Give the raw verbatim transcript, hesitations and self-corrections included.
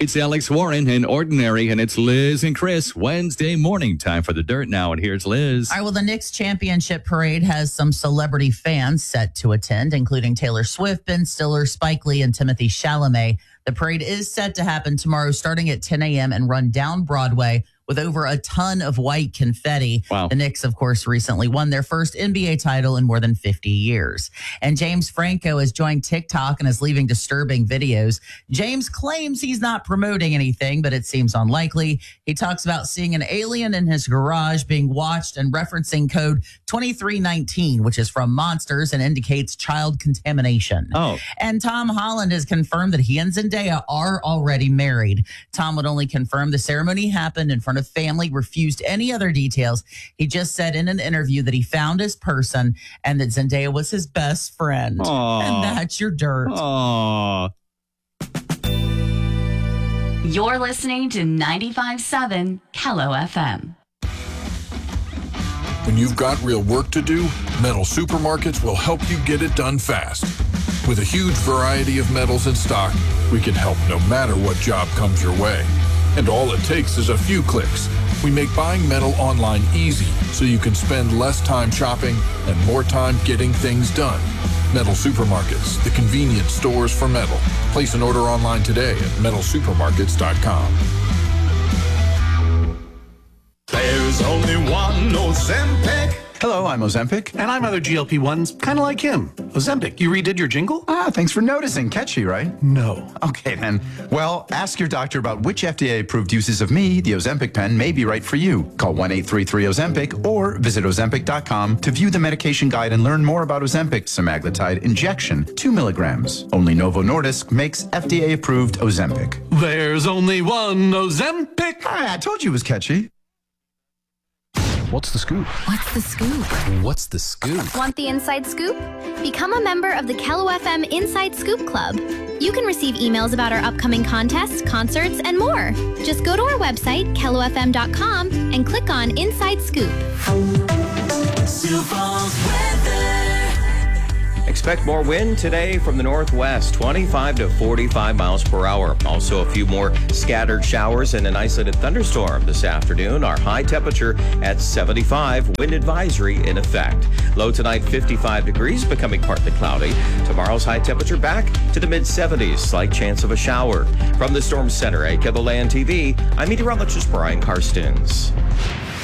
It's Alex Warren and Ordinary, and it's Liz and Chris. Wednesday morning time for the Dirt now, and here's Liz. All right, well, the Knicks Championship Parade has some celebrity fans set to attend, including Taylor Swift, Ben Stiller, Spike Lee, and Timothée Chalamet. The parade is set to happen tomorrow starting at ten a.m. and run down Broadway with over a ton of white confetti. Wow. The Knicks, of course, recently won their first N B A title in more than fifty years. And James Franco has joined TikTok and is leaving disturbing videos. James claims he's not promoting anything, but it seems unlikely. He talks about seeing an alien in his garage being watched and referencing code twenty-three nineteen, which is from Monsters and indicates child contamination. Oh. And Tom Holland has confirmed that he and Zendaya are already married. Tom would only confirm the ceremony happened in front of family, refused any other details. He just said in an interview that he found his person and that Zendaya was his best friend. Aww. And that's your dirt. Aww. You're listening to ninety-five point seven Kello F M. When you've got real work to do, Metal Supermarkets will help you get it done fast. With a huge variety of metals in stock, we can help no matter what job comes your way. And all it takes is a few clicks. We make buying metal online easy so you can spend less time shopping and more time getting things done. Metal Supermarkets, the convenience stores for metal. Place an order online today at metal supermarkets dot com. There's only one Ozempic. Hello, I'm Ozempic. And I'm other G L P ones, kind of like him. Ozempic, you redid your jingle? Ah, thanks for noticing. Catchy, right? No. Okay, then. Well, ask your doctor about which F D A-approved uses of me, the Ozempic pen, may be right for you. Call one eight three three Ozempic or visit ozempic dot com to view the medication guide and learn more about Ozempic semaglutide injection, two milligrams. Only Novo Nordisk makes F D A-approved Ozempic. There's only one Ozempic. Ah, I told you it was catchy. What's the scoop? What's the scoop? What's the scoop? Want the inside scoop? Become a member of the Kello F M Inside Scoop Club. You can receive emails about our upcoming contests, concerts, and more. Just go to our website, kello f m dot com, and click on Inside Scoop. Sioux Falls weather. Expect more wind today from the northwest, twenty-five to forty-five miles per hour. Also a few more scattered showers and an isolated thunderstorm this afternoon. Our high temperature at seventy-five, wind advisory in effect. Low tonight, fifty-five degrees, becoming partly cloudy. Tomorrow's high temperature back to the mid seventies, slight chance of a shower. From the Storm Center at KELOLAND T V, I'm meteorologist Brian Karstens.